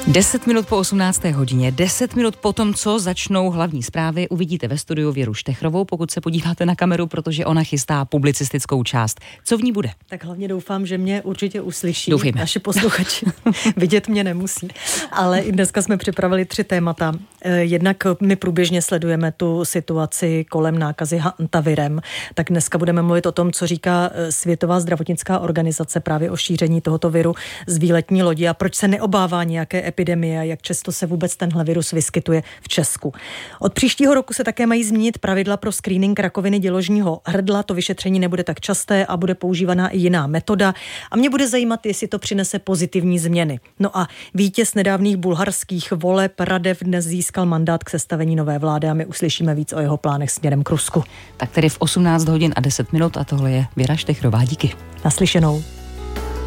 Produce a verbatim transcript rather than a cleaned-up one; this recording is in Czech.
deset minut po osmnácté hodině, deset minut po tom, co začnou hlavní zprávy, uvidíte ve studiu Věru Štechrovou, pokud se podíváte na kameru, protože ona chystá publicistickou část. Co v ní bude? Tak hlavně doufám, že mě určitě uslyší. Doufejme. Naši posluchači. Vidět mě nemusí. Ale i dneska jsme připravili tři témata. Jednak my průběžně sledujeme tu situaci kolem nákazy hantavirem. Tak dneska budeme mluvit o tom, co říká Světová zdravotnická organizace právě o šíření tohoto viru z výletní lodi a proč se neobává nějaké epidemie a jak často se vůbec tenhle virus vyskytuje v Česku. Od příštího roku se také mají změnit pravidla pro screening rakoviny děložního hrdla. To vyšetření nebude tak časté a bude používaná i jiná metoda. A mě bude zajímat, jestli to přinese pozitivní změny. No a vítěz nedávných bulharských voleb Radev dnes získal mandát k sestavení nové vlády a my uslyšíme víc o jeho plánech směrem k Rusku. Tak tedy v osmnáct hodin a deset minut a tohle je Věra Štechrová. Díky. Naslyšenou.